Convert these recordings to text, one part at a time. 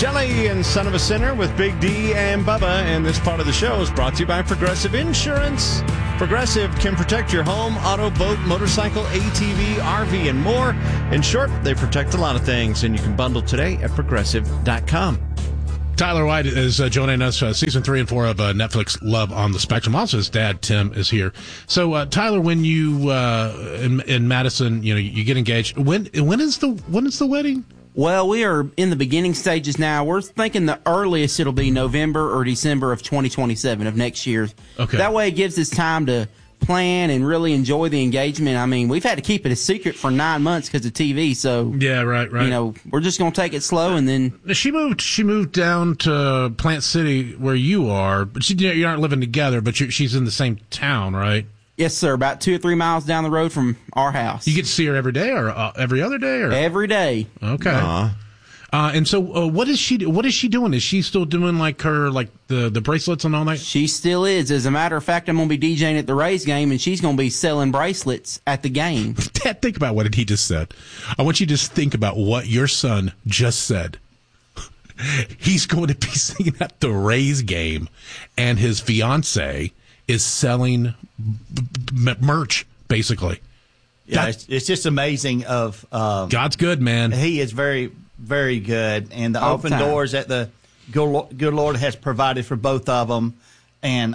Jelly and Son of a Sinner with Big D and Bubba. And this part of the show is brought to you by Progressive Insurance. Progressive can protect your home, auto, boat, motorcycle, ATV, RV, and more. In short, they protect a lot of things, and you can bundle today at Progressive.com. Tyler White is joining us, season 3 and 4 of Netflix Love on the Spectrum. Also, his dad, Tim, is here. So, Tyler, when you, in Madison, you get engaged, when is the wedding? Well, we are in the beginning stages now. We're thinking the earliest it'll be November or December of 2027 of next year. Okay. That way it gives us time to plan and really enjoy the engagement. I mean, we've had to keep it a secret for 9 months because of TV. So yeah, right. We're just going to take it slow, and then she moved down to Plant City where you are, but you aren't living together. But she's in the same town, right? Yes, sir. About 2 or 3 miles down the road from our house. You get to see her every day, or every other day, or every day. Okay. And so, what is she doing? Is she still doing the bracelets and all that? She still is. As a matter of fact, I'm going to be DJing at the Rays game, and she's going to be selling bracelets at the game. Dad, think about what he just said. I want you to just think about what your son just said. He's going to be singing at the Rays game, and his fiance is selling merch, basically. Yeah, it's just amazing. God's good, man. He is very, very good, and the open doors that the good Lord has provided for both of them, and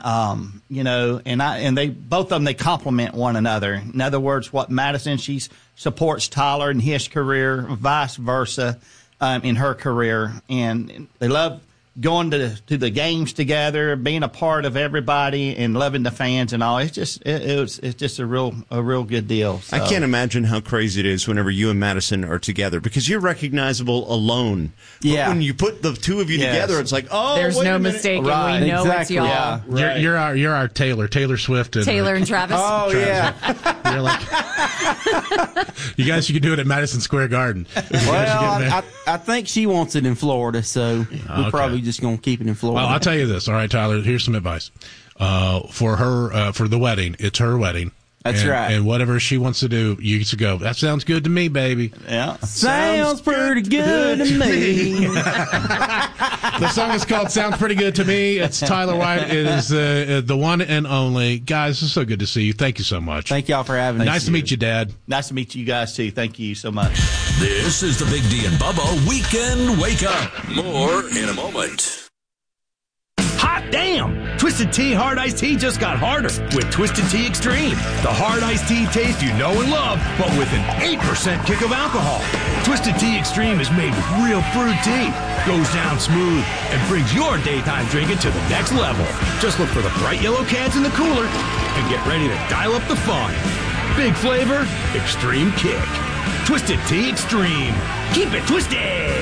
they both of them, they complement one another. In other words, what Madison, she supports Tyler in his career, vice versa, in her career, and they love going to the games together, being a part of everybody, and loving the fans and all. It's just a real good deal. So. I can't imagine how crazy it is whenever you and Madison are together, because you're recognizable alone. But when you put the two of you together, it's like, there's no mistake, and we know it's y'all. Yeah, right. You're our Taylor Swift, and Taylor and Travis. Oh Travis. Yeah, you're like you guys. You can do it at Madison Square Garden. Well, I think she wants it in Florida, so we're probably just going to keep it in Florida. Well, I'll tell you this. All right, Tyler, here's some advice. For her, for the wedding, it's her wedding. That's right. And whatever she wants to do, you get to go. That sounds good to me, baby. Yeah. Sounds pretty good to me. The song is called Sounds Pretty Good to Me. It's Tyler White. It is the one and only. Guys, it's so good to see you. Thank you so much. Thank y'all for having me. Nice to meet you, Dad. Nice to meet you guys, too. Thank you so much. This is the Big D and Bubba Weekend Wake Up. More in a moment. Hot damn! Twisted Tea Hard Iced Tea just got harder with Twisted Tea Extreme. The hard iced tea taste you know and love, but with an 8% kick of alcohol. Twisted Tea Extreme is made with real brewed tea, goes down smooth, and brings your daytime drinking to the next level. Just look for the bright yellow cans in the cooler and get ready to dial up the fun. Big flavor, extreme kick. Twisted Tea Extreme. Keep it twisted!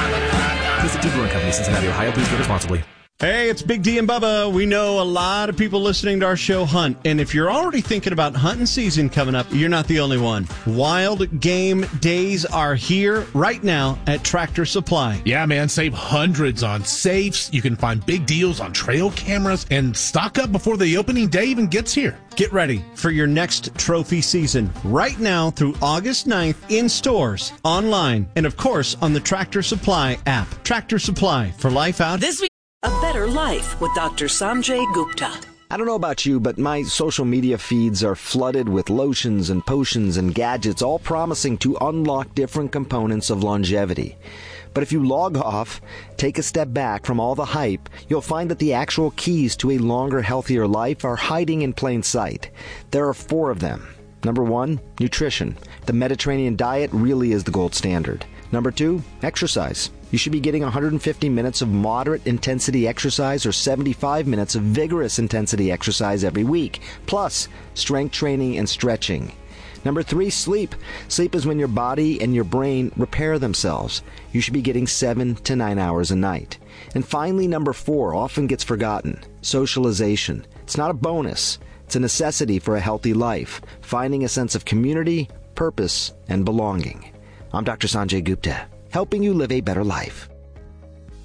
Twisted Tea Brewing Company, Cincinnati, Ohio. Please drink responsibly. Hey, it's Big D and Bubba. We know a lot of people listening to our show hunt, and if you're already thinking about hunting season coming up, you're not the only one. Wild Game Days are here right now at Tractor Supply. Yeah, man, save hundreds on safes. You can find big deals on trail cameras and stock up before the opening day even gets here. Get ready for your next trophy season right now through August 9th in stores, online, and of course on the Tractor Supply app. Tractor Supply, for life out this week. A Better Life with Dr. Sanjay Gupta. I don't know about you, but my social media feeds are flooded with lotions and potions and gadgets, all promising to unlock different components of longevity. But if you log off, take a step back from all the hype, you'll find that the actual keys to a longer, healthier life are hiding in plain sight. There are 4 of them. Number 1, nutrition. The Mediterranean diet really is the gold standard. Number 2, exercise. You should be getting 150 minutes of moderate intensity exercise or 75 minutes of vigorous intensity exercise every week, plus strength training and stretching. Number 3, sleep. Sleep is when your body and your brain repair themselves. You should be getting 7 to 9 hours a night. And finally, number 4 often gets forgotten. Socialization. It's not a bonus. It's a necessity for a healthy life, finding a sense of community, purpose, and belonging. I'm Dr. Sanjay Gupta, helping you live a better life.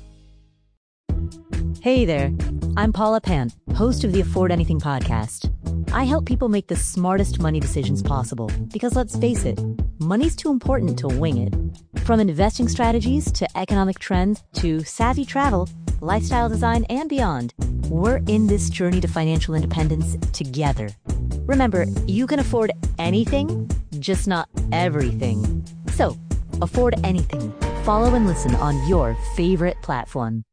Hey there, I'm Paula Pant, host of the Afford Anything podcast. I help people make the smartest money decisions possible because, let's face it, money's too important to wing it. From investing strategies to economic trends to savvy travel, lifestyle design, and beyond, we're in this journey to financial independence together. Remember, you can afford anything, just not everything. So, afford anything. Follow and listen on your favorite platform.